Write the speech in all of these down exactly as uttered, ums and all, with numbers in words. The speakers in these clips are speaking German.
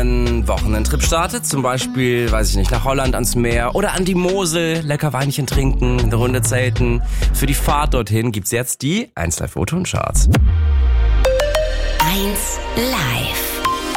einen Wochenendtrip startet, zum Beispiel, weiß ich nicht, nach Holland ans Meer oder an die Mosel, lecker Weinchen trinken, eine Runde zelten. Für die Fahrt dorthin gibt's jetzt die eins Live O-Ton-Charts. eins Live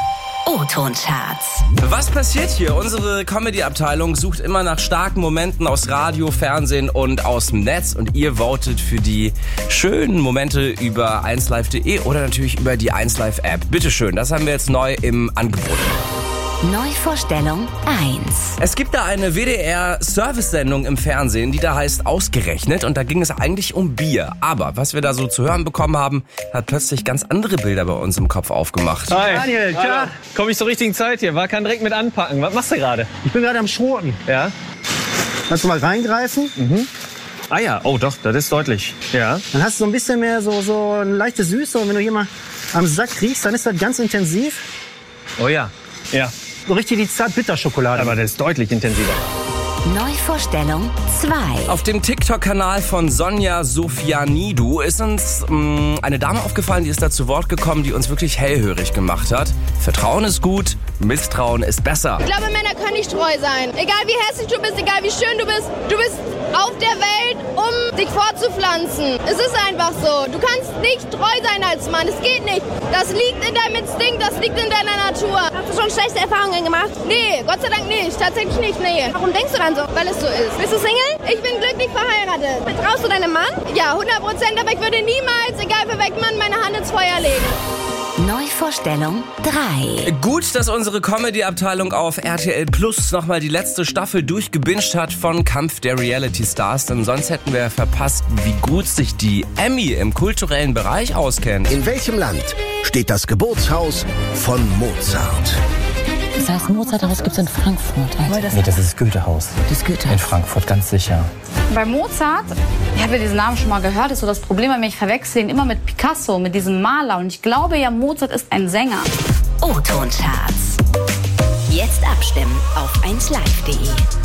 O-Ton-Charts. Was passiert hier? Unsere Comedy-Abteilung sucht immer nach starken Momenten aus Radio, Fernsehen und aus dem Netz. Und ihr votet für die schönen Momente über eins live punkt de oder natürlich über die eins Live App. Bitteschön, das haben wir jetzt neu im Angebot. Neuvorstellung eins. Es gibt da eine W D R-Service-Sendung im Fernsehen, die da heißt Ausgerechnet. Und da ging es eigentlich um Bier. Aber was wir da so zu hören bekommen haben, hat plötzlich ganz andere Bilder bei uns im Kopf aufgemacht. Hi. Daniel, klar. Komm ich zur richtigen Zeit hier? War kein direkt mit anpacken. Was machst du gerade? Ich bin gerade am Schroten. Ja. Kannst du mal reingreifen? Mhm. Ah ja, oh doch, das ist deutlich. Ja. Dann hast du so ein bisschen mehr so, so eine leichte Süße. Und wenn du hier mal am Sack riechst, dann ist das ganz intensiv. Oh ja. Ja. So richtig die Zart-Bitter-Schokolade. Aber das ist deutlich intensiver. Neuvorstellung zwei. Auf dem TikTok-Kanal von Sonja Sofianidou ist uns mh, eine Dame aufgefallen, die ist da zu Wort gekommen, die uns wirklich hellhörig gemacht hat. Vertrauen ist gut, Misstrauen ist besser. Ich glaube, Männer können nicht treu sein. Egal wie hässlich du bist, egal wie schön du bist, du bist auf der Welt, um dich fortzupflanzen. Es ist einfach so. Du kannst nicht treu sein als Mann. Es geht nicht. Das liegt in deinem Instinkt, das liegt in deiner Natur. Hast du schon schlechte Erfahrungen gemacht? Nee, Gott sei Dank nicht. Tatsächlich nicht, nee. Warum denkst du dann so? Weil es so ist. Bist du Single? Ich bin glücklich verheiratet. Vertraust du deinem Mann? Ja, hundert Prozent, aber ich würde niemals, egal für welchen Mann, meine Hand ins Feuer legen. Neuvorstellung drei. Gut, dass unsere Comedy-Abteilung auf R T L Plus nochmal die letzte Staffel durchgebinged hat von Kampf der Reality-Stars, denn sonst hätten wir verpasst, wie gut sich die Emmy im kulturellen Bereich auskennt. In welchem Land steht das Geburtshaus von Mozart? Das heißt, Mozarthaus gibt es in Frankfurt. Also. Nee, das ist das Goethehaus. Das Goethehaus. In Frankfurt, ganz sicher. Bei Mozart, ich habe ja diesen Namen schon mal gehört, ist so das Problem, weil ich verwechsel ihn immer mit Picasso, mit diesem Maler. Und ich glaube ja, Mozart ist ein Sänger. O-Ton-Charts. Jetzt abstimmen auf eins live punkt de.